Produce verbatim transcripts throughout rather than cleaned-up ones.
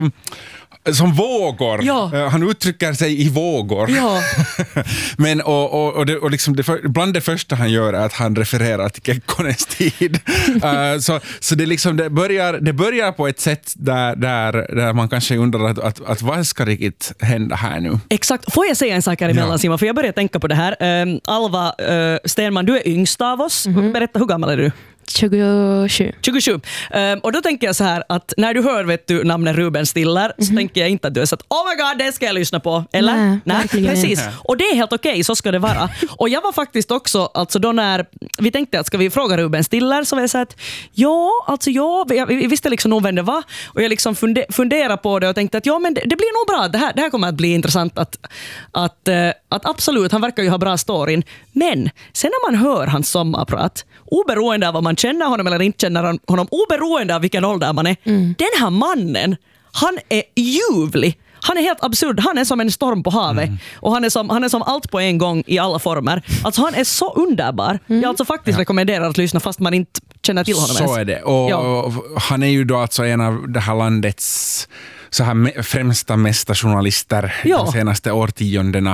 som vågor. Ja. Han uttrycker sig i vågor. Ja. Men och, och, och, det, och liksom det för, bland det första han gör är att han refererar till Kekkonens tid. uh, så så det, liksom, det, börjar, det börjar på ett sätt där, där, där man kanske undrar att, att, att vad ska riktigt hända här nu? Exakt. Får jag säga en sak här emellan, ja. Simon? För jag börjar tänka på det här. Um, Alva uh, Stenman, du är yngst av oss. Mm-hmm. Berätta, hur gammal är du? tjugosju. tjugosju. Um, och då tänker jag så här att när du hör vet du, namnet Ruben Stiller mm-hmm. så tänker jag inte att du är så att oh my god, det ska jag lyssna på. Eller? Nej, Nej precis. Och det är helt okej, okay, så ska det vara. Och jag var faktiskt också, alltså då när vi tänkte att ska vi fråga Ruben Stiller så var jag så att ja, alltså ja, jag visste liksom nog vem det var. Och jag liksom funde, funderade på det och tänkte att ja, men det, det blir nog bra. Det här, det här kommer att bli intressant att, att, uh, att absolut, han verkar ju ha bra storyn. Men sen när man hör hans sommarprat, oberoende av vad man känner honom eller inte känner honom, oberoende av vilken ålder man är, mm. den här mannen, han är ljuvlig. Han är helt absurd. Han är som en storm på havet. Mm. Och han är, som, han är som allt på en gång i alla former. Alltså han är så underbar. Mm. Jag alltså faktiskt ja. rekommenderar att lyssna fast man inte känner till honom så ens. Så är det. Och ja. han är ju då alltså en av det här landets så här främsta mästarjournalister ja. de senaste årtiondena.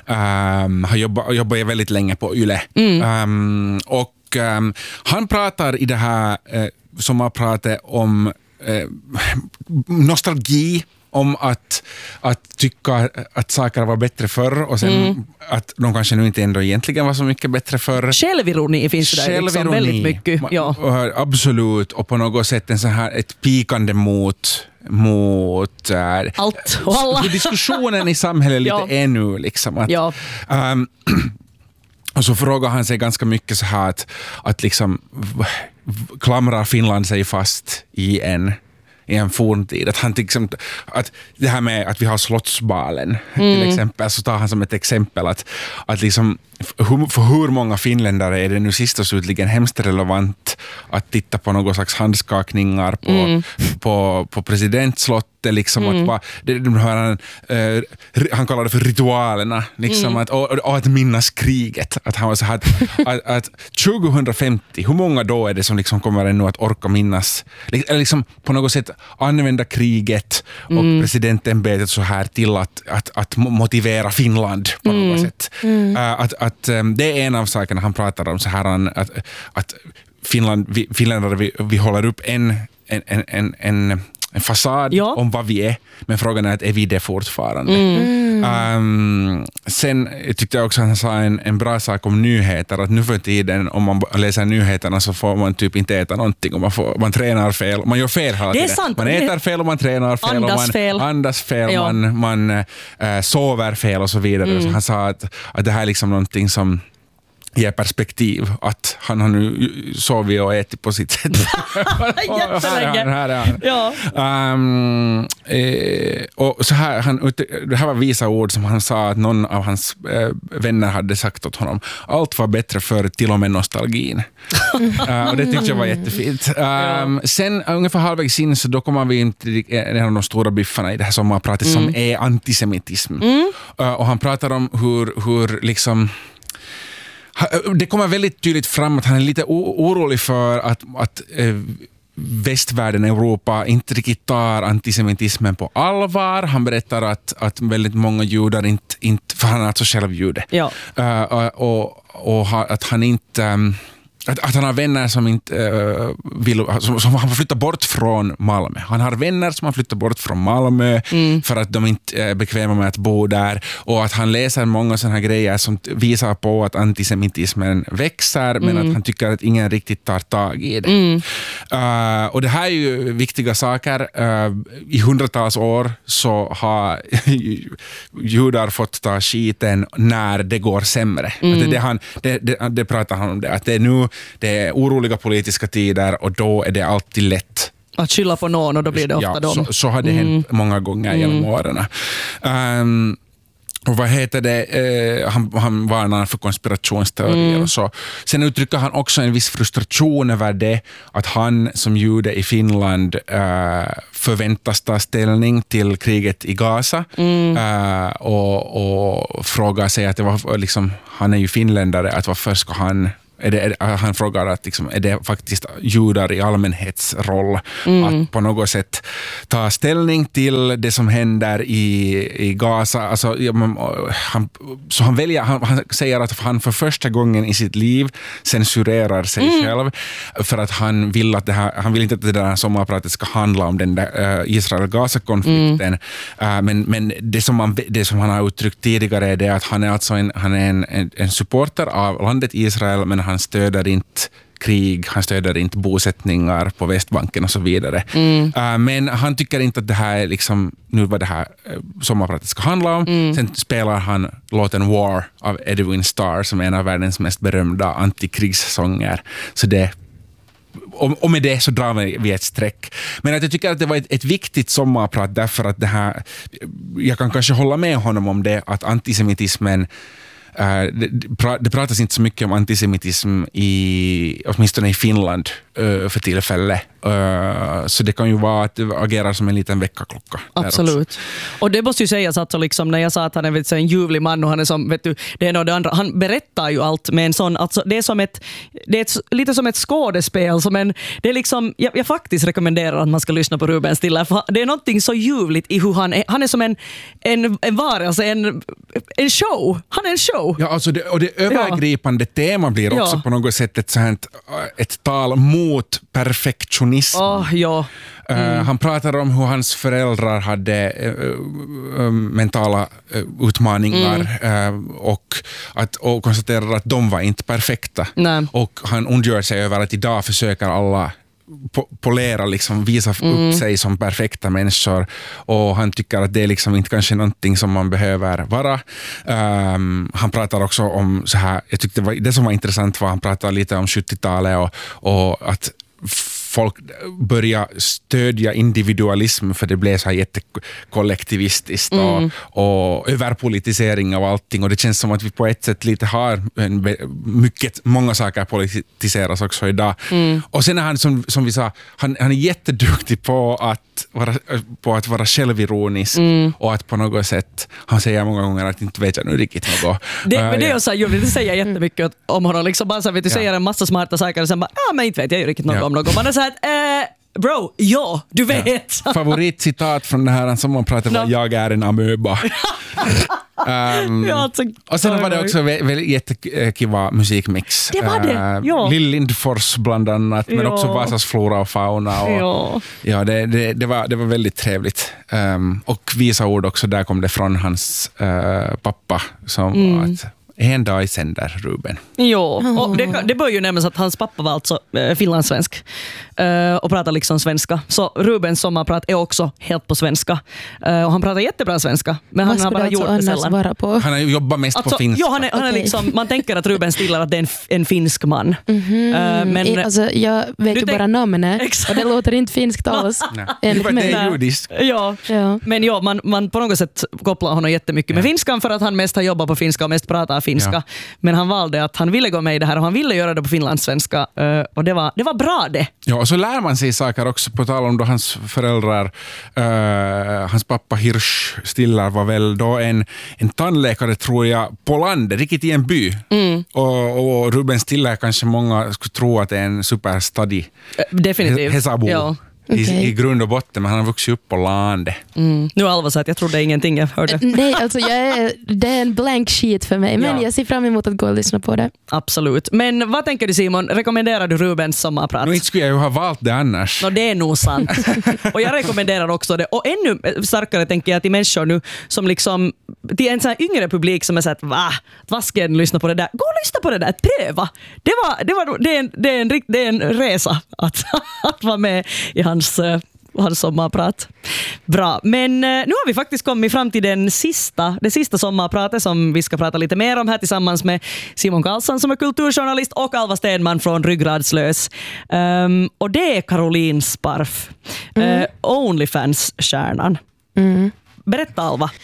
Um, har jobbat, jobbat väldigt länge på Yle. Mm. Um, och um, han pratar i det här uh, som har pratat om uh, nostalgi, om att, att tycka att saker var bättre förr och sen mm. att de kanske nu inte ändå egentligen var så mycket bättre förr. Självironi finns det där liksom väldigt mycket. Ja. Absolut, och på något sätt en så här, ett pikande mot mot äh, allt och alla. Diskussionen i samhället lite ja. ännu liksom att, ja. um, och så frågar han sig ganska mycket så här att, att liksom klamrar Finland sig fast i en i en forntid. Att han liksom, att det här med att vi har Slottsbalen mm. till exempel, så tar han som ett exempel att, att liksom, för, för hur många finländare är det nu sist och slutligen hemskt relevant att titta på någon slags handskakningar på, mm. på, på presidentslottet liksom mm. att bara, det, de hör han, uh, han kallar det för ritualerna liksom mm. att, och, och att minnas kriget, att han var så här att, att, att tjugohundrafemtio, hur många då är det som liksom kommer ännu att orka minnas eller liksom på något sätt använda kriget och mm. presidentämbetet så här till att, att, att motivera Finland på något mm. sätt. Mm. Uh, att, att um, det är en av sakerna han pratar om så här att, att Finland, vi, finländare vi, vi håller upp en en, en, en, en en fasad ja. om vad vi är, men frågan är att är vi det fortfarande. Mm. Um, sen tyckte jag också att han sa en, en bra sak om nyheter, att nu för tiden om man läser nyheterna så får man typ inte äta någonting och man, får, man tränar fel, man gör fel hela tiden. Sant, man äter fel och man tränar fel andas och man fel. andas fel, ja. man, man äh, sover fel och så vidare. Mm. Så han sa att, att det här är liksom någonting som ger perspektiv, att han har nu sovit och ätit på sitt sätt. Jättelänge. Här är han. Ja. Um, eh, och så här, han, det här var visa ord som han sa att någon av hans eh, vänner hade sagt åt honom. Allt var bättre för till och med nostalgin. uh, och det tyckte jag var jättefint. Um, ja. Sen ungefär halvvägs in så då kommer vi in till en av de stora biffarna i det här sommarpratet mm. som är antisemitism. Mm. Uh, och han pratar om hur, hur liksom det kommer väldigt tydligt fram att han är lite orolig för att, att eh, västvärlden, Europa, inte riktigt tar antisemitismen på allvar. Han berättar att, att väldigt många judar inte, inte för han är alltså själv jude. Ja. Uh, och, och att han inte... Um, Att, att han har vänner som inte uh, vill, som, som han får flytta bort från Malmö. Han har vänner som har flyttat bort från Malmö mm. för att de inte är bekväma med att bo där. Och att han läser många sådana här grejer som visar på att antisemitismen växer mm. men att han tycker att ingen riktigt tar tag i det. Mm. Uh, och det här är ju viktiga saker. Uh, I hundratals år så har judar fått ta skiten när det går sämre. Mm. Att det, det, han, det, det, det pratar han om det. Att det är nu det är oroliga politiska tider och då är det alltid lätt att skylla på någon och då blir det ofta ja, dem. Så, så har det mm. hänt många gånger mm. genom åren. Um, och vad heter det? Uh, han, han varnar för konspirationsteorier mm. och så. Sen uttrycker han också en viss frustration över det att han som jude i Finland uh, förväntas ta ställning till kriget i Gaza mm. uh, och, och frågar sig att det var liksom, han är ju finländare, att varför ska han är det, är det, han frågar att liksom, är det faktiskt judar i allmänhetsroll mm. att på något sätt ta ställning till det som händer i, i Gaza. Alltså, ja, man, han, så han, väljer, han, han säger att han för första gången i sitt liv censurerar sig mm. själv för att han vill, att det här, han vill inte att det där sommarpratet ska handla om den där uh, Israel-Gaza-konflikten. Mm. Uh, men men det, som man, det som han har uttryckt tidigare är det att han är, alltså en, han är en, en, en supporter av landet Israel, men han stöder inte krig, han stöder inte bosättningar på Västbanken och så vidare. Mm. Uh, men han tycker inte att det här är liksom, nu vad det här uh, sommarpratet ska handla om. Mm. Sen spelar han låten War av Edwin Starr som är en av världens mest berömda antikrigssånger. Så det Och, och med det så drar vi ett streck. Men att jag tycker att det var ett, ett viktigt sommarprat därför att det här, jag kan kanske hålla med honom om det, att antisemitismen, uh, det, det pratas inte så mycket om antisemitism i, åtminstone i Finland uh, för tillfället. Uh, så det kan ju vara att det agerar som en liten väckarklocka. Absolut. Och det måste ju sägas att så liksom, när jag sa att han är vet, så en ljuvlig man och han är som, vet du, det ena och det andra, han berättar ju allt med en sån, alltså, det är som ett, det är ett, lite som ett skådespel, som en, det är liksom, jag, jag faktiskt rekommenderar att man ska lyssna på Ruben Stiller, för det är någonting så ljuvligt i hur han är, han är som en, en, en varelse, en, en show, han är en show. Ja, alltså det, och det övergripande ja. tema blir också ja. på något sätt ett, sånt, ett tal mot perfektion. Oh, ja. mm. uh, han pratar om hur hans föräldrar hade uh, uh, mentala uh, utmaningar mm. uh, och, att, och konstaterar att de var inte perfekta. Nej. Och han ondgör sig över att idag försöker alla po- polera, liksom, visa mm. upp sig som perfekta människor, och han tycker att det är liksom inte kanske någonting som man behöver vara. Um, han pratar också om så här, jag tyckte det, var, det som var intressant var han pratar lite om sjuttiotalet och, och att folk börjar stödja individualism för det blev så här jättekollektivistiskt mm. och, och överpolitisering av allting, och det känns som att vi på ett sätt lite har en, mycket, många saker politiseras också idag. Mm. Och sen är han, som, som vi sa, han, han är jätteduktig på att vara, på att vara självironisk mm. och att på något sätt, han säger många gånger att inte vet jag nu riktigt något. Det, men det är så här, det säger jättemycket om honom, liksom bara så vet du, ja. säger en massa smarta saker och sen bara, ja men inte vet jag ju riktigt något ja. om något. Man är så här, eh, bro, ja, du vet. Ja. Favoritcitat från det här som man pratar om, no. jag är en amöba. Um, ja, alltså, och sen var det också väldigt jättekiva musikmix. Det var det, uh, ja. Lill Lindfors bland annat, men ja. också Vasas flora och fauna. Och, ja. Ja, det, det, det, var, det var väldigt trevligt. Um, och visa ord också, där kom det från hans uh, pappa som mm. att en dag i sänder Ruben. Jo, och det, det bör ju nämnas att hans pappa var alltså äh, finlandssvensk äh, och pratar liksom svenska. Så Rubens sommarprat är också helt på svenska. Äh, och han pratar jättebra svenska, men han har bara alltså gjort det sällan. På? Han har jobbat mest alltså, på finska. Ja, han är, han är okay. liksom, man tänker att Ruben Stiller att det är en, en finsk man. Mm-hmm. äh, men, I, alltså, jag vet ju tänk- bara namnet och det låter inte finskt alls. Det är judiskt. Ja, ja. Men ja, man, man på något sätt kopplar honom jättemycket med ja. finskan för att han mest har jobbat på finska och mest pratar finska. Ja. Men han valde att han ville gå med i det här och han ville göra det på finlandssvenska, och det var, det var bra det. Ja, och så lär man sig saker också, på tal om då hans föräldrar. Uh, hans pappa Hirsch Stiller var väl då en, en tandläkare, tror jag, på landet, riktigt i en by. Mm. Och, och Ruben Stiller kanske många skulle tro att det är en superstudy. Definitivt. Hesabo. Ja. I, okay. i grund och botten, men han har vuxit upp på landet. Mm. Nu Alva sa att jag trodde ingenting jag hörde. Nej, alltså jag är, det är en blank sheet för mig, men ja. jag ser fram emot att gå och lyssna på det. Absolut. Men vad tänker du, Simon? Rekommenderar du Rubens sommarprat? Nu inte skulle jag ju ha valt det annars. No, det är nog sant. Och jag rekommenderar också det. Och ännu starkare tänker jag till människor nu som liksom, till en sån här yngre publik som är så att va, vad ska jag lyssna på det där? Gå och lyssna på det där, pröva. Det, var, det, var, det, är, en, det, är, en, det är en resa att, att vara med i hans Hans, hans sommarprat. Bra, men nu har vi faktiskt kommit fram till den sista, det sista sommarpratet som vi ska prata lite mer om här tillsammans med Simon Karlsson som är kulturjournalist och Alva Stenman från Ryggradslös. Um, och det är Caroline Sparf, mm. uh, Onlyfans-stjärnan. Mm. Berätta, Alva.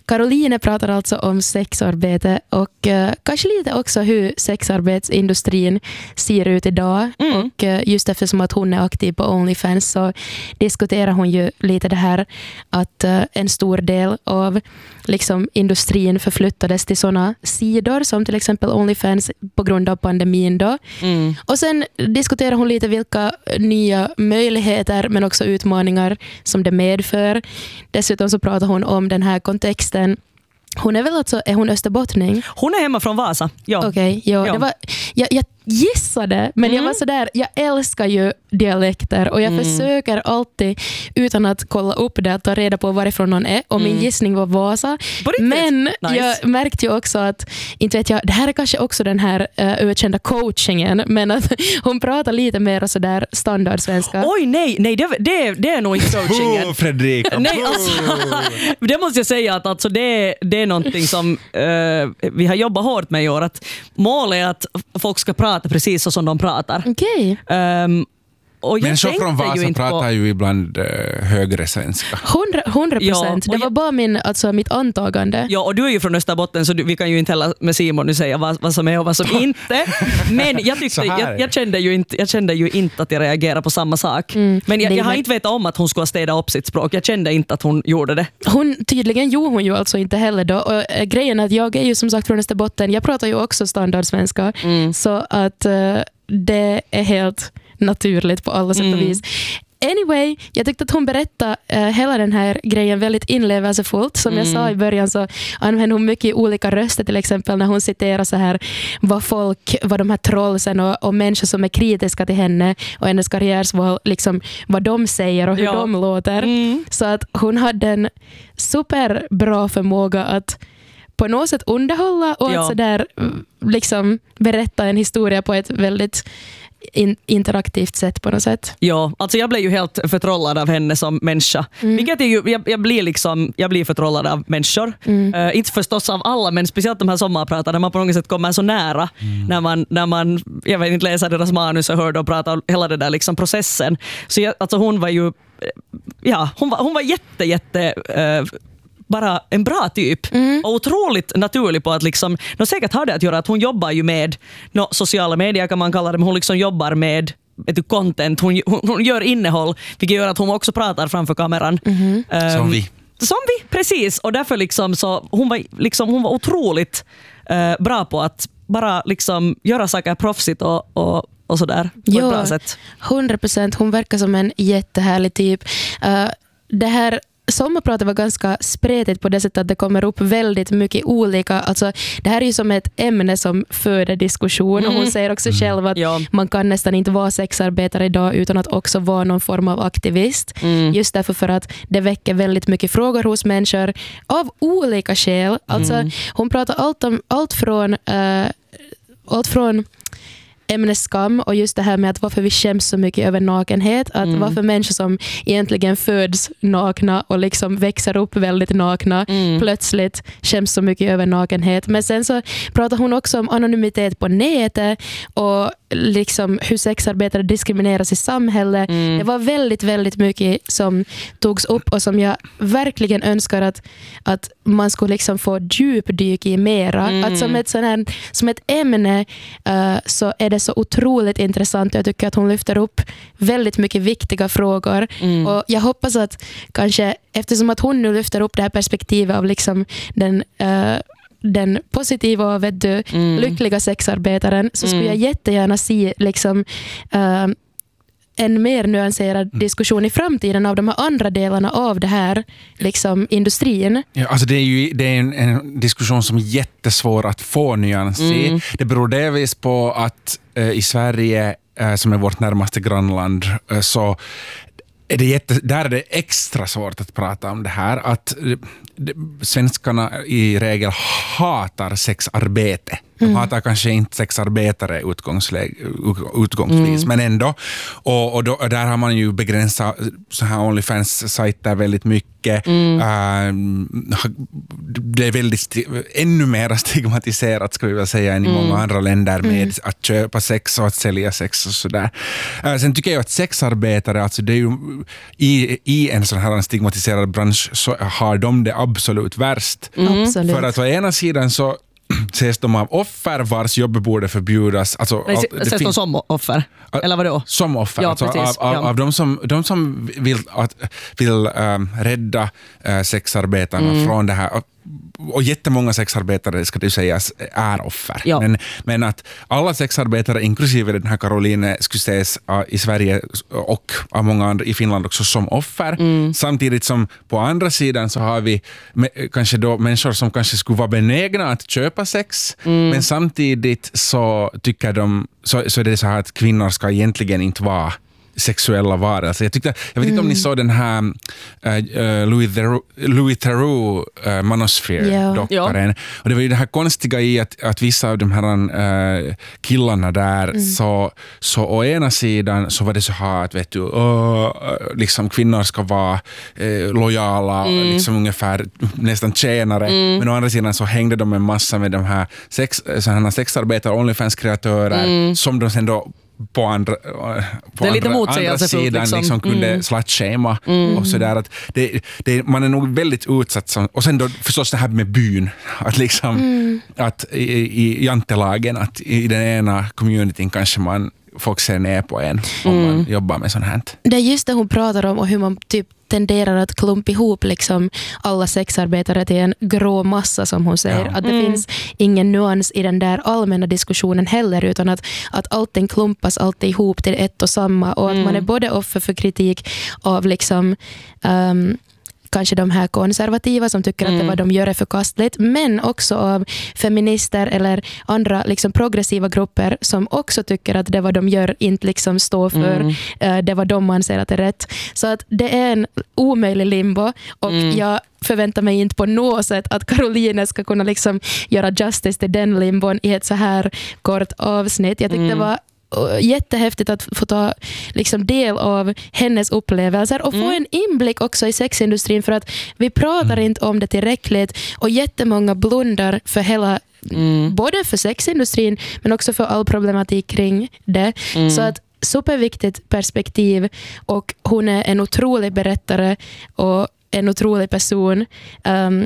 Caroline pratar alltså om sexarbete och uh, kanske lite också hur sexarbetsindustrin ser ut idag. Mm. Och uh, just eftersom att hon är aktiv på OnlyFans så diskuterar hon ju lite det här att uh, en stor del av liksom, industrin förflyttades till sådana sidor som till exempel OnlyFans på grund av pandemin då. Mm. Och sen diskuterar hon lite vilka nya möjligheter men också utmaningar som det medför. Dessutom så pratar hon om den här kontexten. Hon är väl alltså, är hon österbottning? Hon är hemma från Vasa, ja. Okej, okay, ja, ja. Det var, jag, jag gissade, men mm. jag var så där, jag älskar ju dialekter och jag mm. försöker alltid utan att kolla upp det att ta reda på varifrån någon är och min mm. gissning var Vasa. Men nice. Jag märkte ju också att, inte vet jag, det här är kanske också den här uh, ökända coachingen, men att hon pratar lite mer så där standardsvenska. Oj nej, nej det, det, det är nog inte coachingen. Oh, Fredrika. Nej, alltså, det måste jag säga att alltså, det, det är någonting som uh, vi har jobbat hårt med i år, att målet är att folk ska prata precis så som de pratar. Okej. Okay. Um, Människor från Vasa ju pratar på... ju ibland uh, högre svenska. hundra procent. Ja, det var jag... bara min, alltså, mitt antagande. Ja, och du är ju från Österbotten så du, vi kan ju inte heller med Simon nu säga vad, vad som är och vad som inte. Men jag, tyckte, jag, jag, kände ju inte, jag kände ju inte att jag reagerade på samma sak. Mm, men jag, jag har inte vetat om att hon skulle städa upp sitt språk. Jag kände inte att hon gjorde det. Hon, tydligen gjorde hon ju alltså inte heller då. Och äh, grejen är att jag är ju som sagt från Österbotten. Jag pratar ju också standardsvenska. Mm. Så att äh, det är helt naturligt på alla sätt och vis. Anyway, jag tyckte att hon berättade uh, hela den här grejen väldigt inlevelsefullt. Som mm. jag sa i början så använder hon mycket olika röster, till exempel när hon citerar så här vad folk, vad de här trollsen och, och människor som är kritiska till henne och hennes karriärsval, liksom vad de säger och hur ja. de låter. Mm. Så att hon hade en superbra förmåga att på något sätt underhålla och ja. att så där, liksom berätta en historia på ett väldigt In, interaktivt sätt på något sätt. Ja, alltså jag blev ju helt förtrollad av henne som människa. Mm. Vilket är ju, jag, jag blir liksom, jag blir förtrollad av människor. Mm. Uh, inte förstås av alla, men speciellt de här sommarpratarna, man på något sätt kommer så nära mm. när man, när man, jag vet inte, läser deras manus och hör dem prata hela den där liksom processen. Så jag, alltså hon var ju, ja, hon var, hon var jätte, jätte uh, bara en bra typ mm. och otroligt naturlig på att liksom, no, säkert har det att göra att hon jobbar ju med no, sociala medier kan man kalla det, men hon liksom jobbar med ett content, hon, hon, hon gör innehåll, vilket gör att hon också pratar framför kameran. Mm. Um, som vi. Som vi, precis. Och därför liksom så, hon var, liksom, hon var otroligt uh, bra på att bara liksom göra saker proffsigt och, och och sådär på ja, ett bra sätt. hundra procent. Hon verkar som en jättehärlig typ. Uh, det här sommarpratet var ganska spretigt på det sättet att det kommer upp väldigt mycket olika. Alltså, det här är ju som ett ämne som föder diskussion mm. och hon säger också själv att ja. man kan nästan inte vara sexarbetare idag utan att också vara någon form av aktivist. Mm. Just därför för att det väcker väldigt mycket frågor hos människor av olika skäl. Alltså, mm. hon pratar allt om allt från uh, allt från ämnesskam och just det här med att varför vi skäms så mycket över nakenhet, att mm. varför människor som egentligen föds nakna och liksom växer upp väldigt nakna mm. plötsligt skäms så mycket över nakenhet. Men sen så pratar hon också om anonymitet på nätet och liksom hur sexarbetare diskrimineras i samhället. Mm. Det var väldigt, väldigt mycket som togs upp och som jag verkligen önskar att, att man skulle liksom få djupdyk i mera. Mm. Att som ett, sån här, som ett ämne uh, så är det så otroligt intressant. Jag tycker att hon lyfter upp väldigt mycket viktiga frågor. Mm. Och jag hoppas att kanske, eftersom att hon nu lyfter upp det här perspektivet av liksom den uh, den positiva och vet du, mm. lyckliga sexarbetaren så skulle mm. jag jättegärna se liksom, uh, en mer nyanserad mm. diskussion i framtiden av de här andra delarna av det här liksom, industrin. Ja, alltså det är ju det är en, en diskussion som är jättesvår att få nyans i. Mm. Det beror delvis på att uh, i Sverige, uh, som är vårt närmaste grannland, uh, så är det jätte, där är det extra svårt att prata om det här. Att det, svenskarna i regel hatar sexarbete. De hatar kanske inte sexarbetare utgångsläge, utgångsvis, mm. men ändå. Och, och, då, och där har man ju begränsat så här OnlyFans-sajter väldigt mycket. Mm. Uh, det är väldigt sti- ännu mer stigmatiserat, ska vi väl säga, än i mm. många andra länder med mm. att köpa sex och att sälja sex och sådär. Uh, sen tycker jag att sexarbetare, alltså det är ju i, i en sån här stigmatiserad bransch så har de det absolut värst. Mm. Absolut. För att å ena sidan så ses de av offer vars jobb borde förbjudas. Alltså, Nej, ses fin- de som offer? Eller vadå? Som offer. Ja, alltså, av av, ja. av de, som, de som vill, att, vill um, rädda uh, sexarbetarna mm. från det här. Och jättemånga sexarbetare, ska det sägas, är offer. Ja. Men, men att alla sexarbetare, inklusive den här Caroline, skulle ses uh, i Sverige och av många andra i Finland också som offer. Mm. Samtidigt som på andra sidan så har vi me- kanske då människor som kanske skulle vara benägna att köpa sex, mm. men samtidigt så tycker de, så, så är det så här att kvinnor ska egentligen inte vara sexuella varelser. Jag, tyckte, jag vet inte mm. om ni såg den här uh, Louis Theroux, Louis Theroux uh, Manosphere-dockaren. Yeah. Och det var ju det här konstiga i att, att vissa av de här uh, killarna där mm. så, så å ena sidan så var det så här att vet du, uh, liksom kvinnor ska vara uh, lojala, mm. liksom ungefär nästan tjänare. Mm. Men å andra sidan så hängde de en massa med de här sex, sådana sexarbetare, OnlyFans-kreatörer mm. som de sen då på andra, på andra, andra sidan liksom, liksom kunde mm. slut-shama mm. och sådär. Att det, det, man är nog väldigt utsatt. Som, och sen då förstås det här med byn. Att liksom, mm. att i, i jantelagen, att i den ena communityn kanske man folk ser ner på en om mm. man jobbar med sånt här. Det är just det hon pratar om och hur man typ tenderar att klumpa ihop liksom alla sexarbetare till en grå massa, som hon säger. Ja. Att det mm. finns ingen nuans i den där allmänna diskussionen heller, utan att, att allting klumpas alltid ihop till ett och samma, och att mm. man är både offer för kritik av liksom um, kanske de här konservativa som tycker mm. att det vad de gör är förkastligt, men också av feminister eller andra liksom progressiva grupper som också tycker att det vad de gör inte liksom står för mm. uh, det vad de anser att är rätt. Så att det är en omöjlig limbo, och mm. jag förväntar mig inte på något sätt att Caroline ska kunna liksom göra justice till den limbon i ett så här kort avsnitt. Jag tyckte mm. det var jättehäftigt att få ta liksom del av hennes upplevelser och få mm. en inblick också i sexindustrin, för att vi pratar mm. inte om det tillräckligt, och jättemånga blundar för hela mm. både för sexindustrin men också för all problematik kring det. Mm. Så att superviktigt perspektiv, och hon är en otrolig berättare och en otrolig person. Um,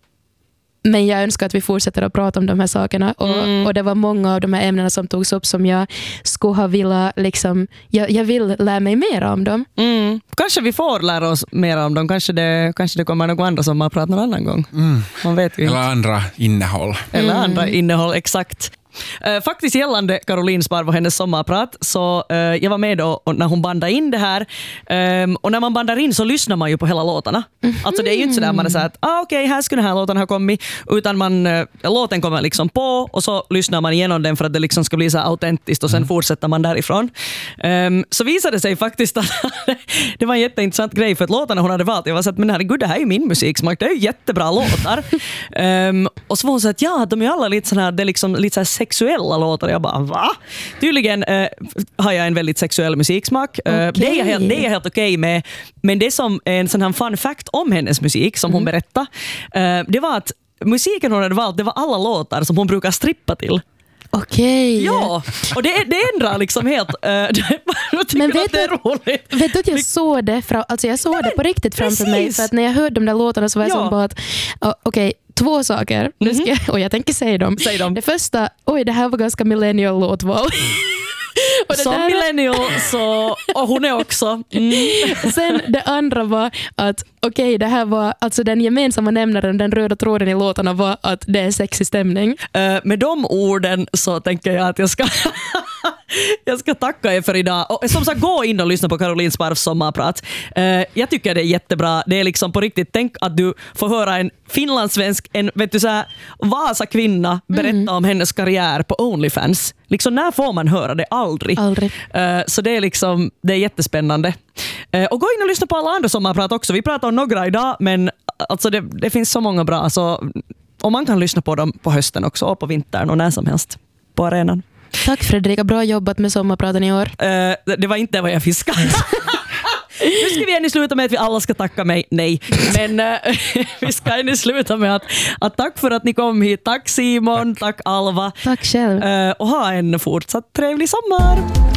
Men jag önskar att vi fortsätter att prata om de här sakerna. Och, mm. och det var många av de här ämnena som togs upp som jag skulle ha vilja, liksom, jag, jag vill lära mig mer om dem. Mm. Kanske vi får lära oss mer om dem. Kanske det, kanske det kommer någon andra som har pratat någon annan gång. Mm. Man vet ju Eller inte. andra innehåll. Eller mm. andra innehåll, exakt. Uh, faktiskt gällande Caroline Sparv och hennes sommarprat, så uh, jag var med då när hon bandade in det här, um, och när man bandar in så lyssnar man ju på hela låtarna. Mm. Alltså det är ju inte sådär man är såhär att ah, okej, okay, här skulle den här låten ha kommit, utan man, uh, låten kommer liksom på och så lyssnar man igenom den för att det liksom ska bli så autentiskt, och sen mm. fortsätter man därifrån. Um, så visade det sig faktiskt att det var en jätteintressant grej, för att låtarna hon hade valt, jag var så att men herregud, det här är ju min musiksmak, det är ju jättebra låtar. um, och så var hon så att ja, de är alla lite sån här, det är liksom lite så här sexuella låtar. Jag bara, va? Tydligen uh, har jag en väldigt sexuell musiksmak. Uh, okay. Det är jag helt, det är jag helt okej okay med. Men det som är en sån här fun fact om hennes musik som mm. hon berättade, uh, det var att musiken hon hade valt, det var alla låtar som hon brukar strippa till. Okej. Okay. Ja, och det, det ändrar liksom helt. Uh, men vet du, vet du att jag såg det, fra, alltså jag såg ja, det på riktigt framför precis. mig, för att när jag hörde de där låtarna så var jag ja. som bara att uh, okej, okay, två saker. Nu ska jag, och jag tänker säga dem. Säg dem. Det första, oj, det här var ganska millennial låtval. Och som där... millennial så, och hon är också. Mm. Sen det andra var att okej, okay, det här var alltså den gemensamma nämnaren, den röda tråden i låtarna var att det är sexig stämning. Uh, med de orden så tänker jag att jag ska jag ska tacka er för idag. Och som sagt, gå in och lyssna på Caroline Sparvs sommarprat. Uh, jag tycker det är jättebra. Det är liksom på riktigt, tänk att du får höra en finlandssvensk, en vet du så här, Vasa kvinna berätta mm. om hennes karriär på OnlyFans. Liksom när får man höra det? Aldrig. Aldrig. Uh, så det är liksom, det är jättespännande. Uh, och gå in och lyssna på alla andra sommarprat också. Vi pratar om några idag, men alltså det, det finns så många bra, så Och man kan lyssna på dem på hösten också och på vintern och när som helst på arenan. Tack Fredrika, bra jobbat med sommarpraten i år. Uh, det var inte vad jag fiskade. Nu ska vi ännu sluta med att vi alla ska tacka mig. Nej, men uh, vi ska ännu sluta med att, att tack för att ni kom hit. Tack Simon, tack, tack Alva. Tack själv. Uh, och ha en fortsatt trevlig sommar.